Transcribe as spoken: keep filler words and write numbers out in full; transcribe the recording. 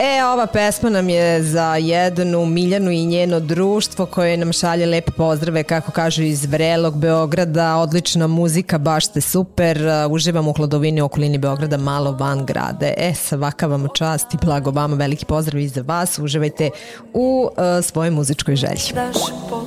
E, ova pesma nam je za jednu Miljanu i njeno društvo koje nam šalje lepe pozdrave, kako kažu, iz vrelog Beograda. Odlična muzika, baš ste super. Uživam u hladovini u okolini Beograda, malo van grade. E, svaka vam čast i blago vama, veliki pozdrav i za vas. Uživajte u uh, svojoj muzičkoj želji.